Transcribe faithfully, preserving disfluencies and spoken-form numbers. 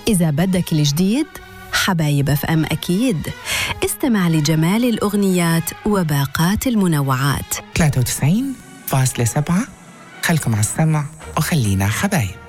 إذا بدك الجديد حبايب اف ام أكيد. استمع لجمال الأغنيات وباقات المنوعات. ثلاثة وتسعين فاصلة سبعة. خلكم على السمع وخلينا حبايب.